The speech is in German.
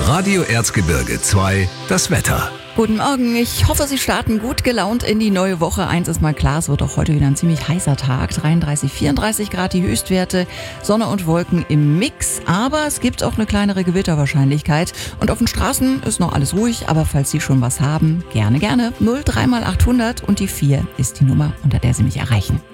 Radio Erzgebirge 2, das Wetter. Guten Morgen, ich hoffe, Sie starten gut gelaunt in die neue Woche. Eins ist mal klar, es wird auch heute wieder ein ziemlich heißer Tag. 33, 34 Grad die Höchstwerte, Sonne und Wolken im Mix. Aber es gibt auch eine kleinere Gewitterwahrscheinlichkeit. Und auf den Straßen ist noch alles ruhig, aber falls Sie schon was haben, gerne. 03 mal 800 und die 4 ist die Nummer, unter der Sie mich erreichen.